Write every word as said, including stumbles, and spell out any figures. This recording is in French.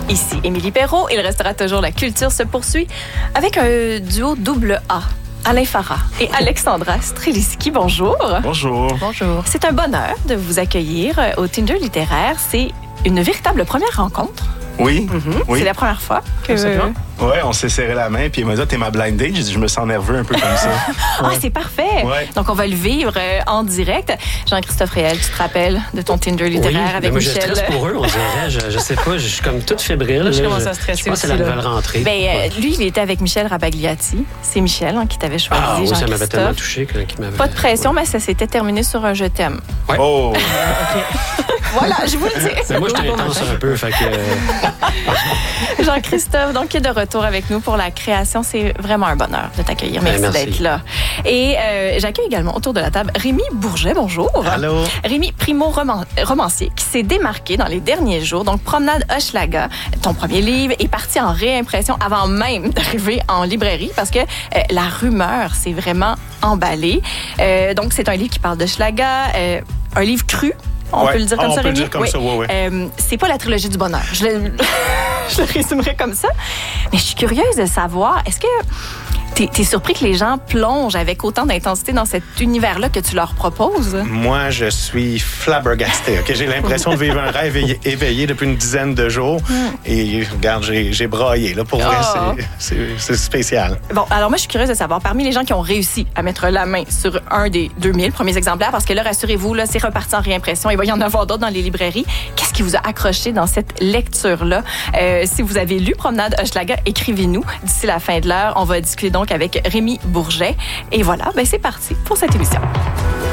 Ici Émilie Perrault et le restera toujours La Culture se poursuit avec un duo double A. Alain Farah et Alexandra Streliski, bonjour. Bonjour. Bonjour. C'est un bonheur de vous accueillir au Tinder littéraire. C'est une véritable première rencontre. Oui, Mm-hmm. oui. C'est la première fois que... Oui, on s'est serré la main, puis il m'a dit, t'es ma blind date. J'ai dit, je me sens nerveux un peu comme ça. Ah, Ouais. c'est parfait. Ouais. Donc, on va le vivre euh, en direct. Jean-Christophe Réal, tu te rappelles de ton Tinder littéraire oui, avec moi, Michel? Je stresse pour eux, on dirait. Je, je sais pas, je suis comme toute fébrile. Là, je là. commence à stresser Je pense que c'est aussi, la là. nouvelle rentrée. Ben, euh, Ouais. lui, il était avec Michel Rabagliati. C'est Michel hein, qui t'avait choisi, Ah oui, ça m'avait tellement Jean-Christophe. touché que- qu'il m'avait... Pas de pression, mais ça s'était terminé sur un « je t'aime Ouais. Oh! » Voilà, je vous le dis. Mais moi, j'étais intense un peu, fait que... euh, Jean-Christophe, donc, qui est de retour avec nous pour la création. C'est vraiment un bonheur de t'accueillir. Merci, Ben, merci. d'être là. Et euh, j'accueille également autour de la table Rémi Bourget. Bonjour. Allô? Rémi, primo-romancier, qui s'est démarqué dans les derniers jours. Donc, Promenade Hochelaga, ton premier livre, est parti en réimpression avant même d'arriver en librairie parce que euh, la rumeur s'est vraiment emballée. Euh, donc, c'est un livre qui parle d'Hochelaga, euh, un livre cru. On Ouais. peut le dire Ah, comme on ça, peut le Rémi? dire comme ça, ouais, ouais. Euh, c'est pas la trilogie du bonheur. Je le, je le résumerai comme ça. Mais je suis curieuse de savoir, est-ce que t'es, t'es surpris que les gens plongent avec autant d'intensité dans cet univers-là que tu leur proposes? Moi, je suis flabbergasté. ok? J'ai l'impression de vivre un rêve éveillé, éveillé depuis une dizaine de jours. Et regarde, j'ai, j'ai braillé. Là. Pour vrai, Oh. c'est, c'est, c'est spécial. Bon, alors moi, je suis curieuse de savoir, parmi les gens qui ont réussi à mettre la main sur un des deux mille premiers exemplaires, parce que là, rassurez-vous, là, c'est reparti en réimpression. Il va y en avoir d'autres dans les librairies. Qu'est-ce qui vous a accroché dans cette lecture-là? Euh, si vous avez lu Promenade Hochelaga, écrivez-nous. D'ici la fin de l'heure, on va discuter donc avec Rémi Bourget. Et voilà, ben c'est parti pour cette émission.